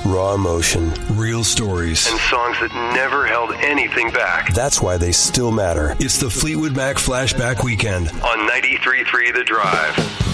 Raw emotion. Real stories. And songs that never held anything back. That's why they still matter. It's the Fleetwood Mac Flashback Weekend on 93.3 The Drive.